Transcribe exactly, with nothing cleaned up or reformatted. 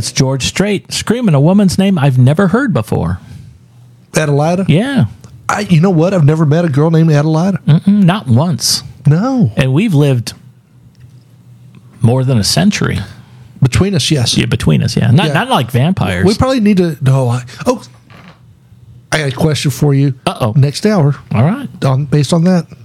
That's George Strait screaming a woman's name I've never heard before. Adelaida? Yeah. I, you know what? I've never met a girl named Adelaida. Mm-mm, not once. No. And we've lived more than a century. Between us, yes. Yeah, between us, yeah. Not Yeah. not like vampires. We probably need to. No, I, oh, I got a question for you. Uh-oh. Next hour. All right. On based on that.